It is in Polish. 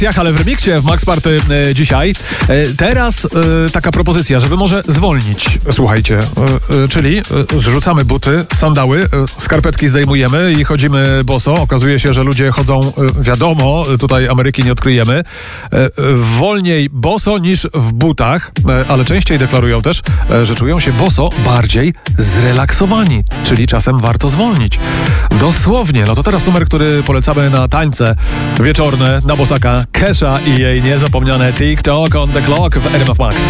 partiach, ale w remiksie w Max Party dzisiaj. Teraz taka propozycja, żeby może zwolnić, słuchajcie, czyli zrzucamy buty, sandały, skarpetki zdejmujemy i chodzimy boso. Okazuje się, że ludzie chodzą, wiadomo, tutaj Ameryki nie odkryjemy, wolniej boso niż w butach, ale częściej deklarują też, że czują się boso bardziej zrelaksowani, czyli czasem warto zwolnić. Dosłownie, no to teraz numer, który polecamy na tańce wieczorne, na bosaka. Kesha i jej niezapomniane TikTok on the Clock w RMF Max.